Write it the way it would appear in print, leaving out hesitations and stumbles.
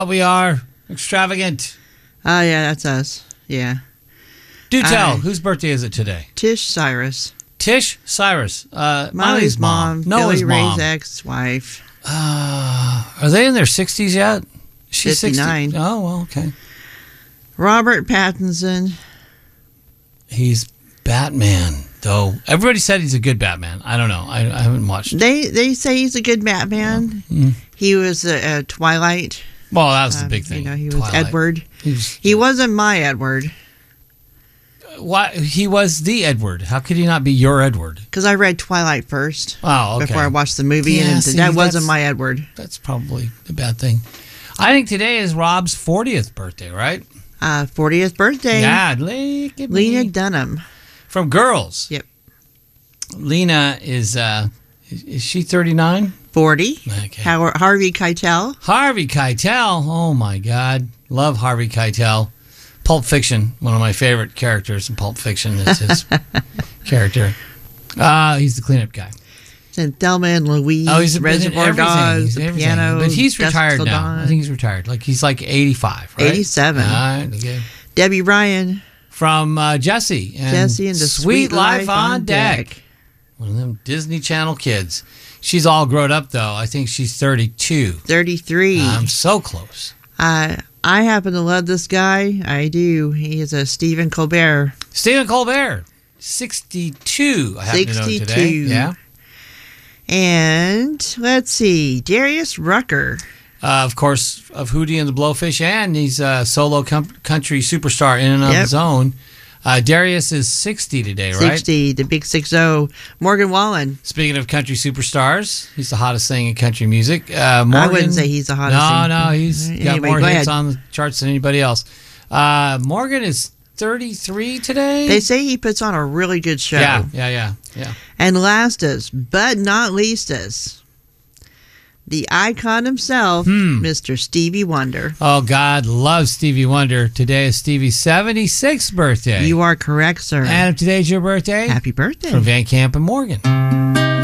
We are extravagant. Oh, yeah, that's us. Yeah. Do tell, whose birthday is it today? Tish Cyrus. Tish Cyrus. Molly's mom. Noah's Billy mom. Ray's ex-wife. Are they in their 60s yet? She's 59. 60. Oh, well, okay. Robert Pattinson. He's Batman, though. Everybody said he's a good Batman. I don't know. I haven't watched. They say he's a good Batman. He was a Twilight. Well, that was the big thing. He was Twilight. Edward. He wasn't my Edward. Why? He was the Edward. How could he not be your Edward? Because I read Twilight first. Oh, okay. Before I watched the movie, Yeah, and see, that wasn't my Edward. That's probably the bad thing. I think today is Rob's 40th birthday, right? 40th birthday. Yeah, look at me. Lena Dunham. From Girls. Yep. Lena is she 39? 40. Okay. Harvey Keitel. Harvey Keitel. Oh, my God. Love Harvey Keitel. Pulp Fiction. One of my favorite characters in Pulp Fiction is his character. He's the cleanup guy. And Thelma and Louise. Oh, he's Reservoir Dogs. The Piano. But he's Dusk retired Till now. Dawn. I think he's retired. He's 85, right? 87. All right, okay. Debbie Ryan. From Jessie. Jessie and the Sweet Life on Deck. One of them Disney Channel kids. She's all grown up, though. I think she's 32. 33. I'm so close. I happen to love this guy. I do. He is a Stephen Colbert. Stephen Colbert. 62, I happen to know today. 62. Yeah. And let's see. Darius Rucker. Of course, of Hootie and the Blowfish, and he's a solo country superstar in and of his own. Darius is 60 today, right? 60, the big 60. Morgan Wallen. Speaking of country superstars, he's the hottest thing in country music. Morgan, I wouldn't say he's the hottest thing. No, he's got Anyway, more go hits ahead. on the charts than anybody else. Morgan is 33 today. They say he puts on a really good show. Yeah. And lastest, but not leastest, the icon himself, Mr. Stevie Wonder. Oh, God loves Stevie Wonder. Today is Stevie's 76th birthday. You are correct, sir. And if today's your birthday, happy birthday. From Van Camp and Morgan.